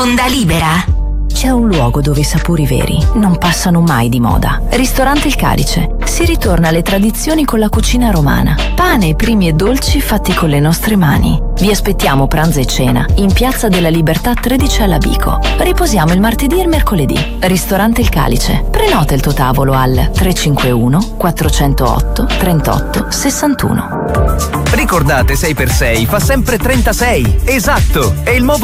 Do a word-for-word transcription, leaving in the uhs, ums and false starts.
Onda Libera. C'è un luogo dove i sapori veri non passano mai di moda. Ristorante Il Calice. Si ritorna alle tradizioni con la cucina romana. Pane, primi e dolci fatti con le nostre mani. Vi aspettiamo pranzo e cena in Piazza della Libertà tredici alla Bico. Riposiamo il martedì e il mercoledì. Ristorante Il Calice. Prenota il tuo tavolo al tre cinque uno quattrocentotto trentotto sessantuno. Ricordate, sei per sei fa sempre trentasei. Esatto, è il nuovo